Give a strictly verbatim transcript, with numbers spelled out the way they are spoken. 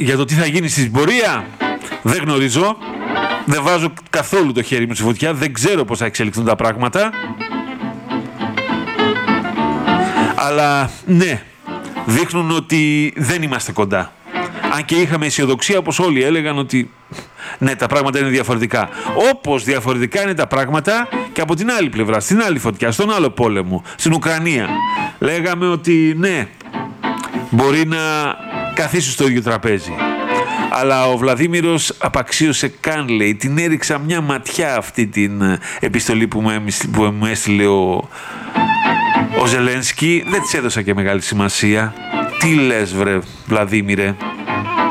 για το τι θα γίνει στην πορεία δεν γνωρίζω. Δεν βάζω καθόλου το χέρι μου στη φωτιά. Δεν ξέρω πώς θα εξελιχθούν τα πράγματα. Αλλά ναι, δείχνουν ότι δεν είμαστε κοντά. Αν και είχαμε αισιοδοξία, όπως όλοι έλεγαν ότι ναι, τα πράγματα είναι διαφορετικά. Όπως διαφορετικά είναι τα πράγματα και από την άλλη πλευρά, στην άλλη φωτιά, στον άλλο πόλεμο, στην Ουκρανία. Λέγαμε ότι ναι, μπορεί να καθίσουν στο ίδιο τραπέζι. Αλλά ο Βλαδίμηρος απαξίωσε καν, λέει. Την έριξα μια ματιά αυτή την επιστολή που μου, που μου έστειλε ο, ο Ζελένσκι. Δεν της έδωσα και μεγάλη σημασία. Τι λες βρε Βλαδίμηρε?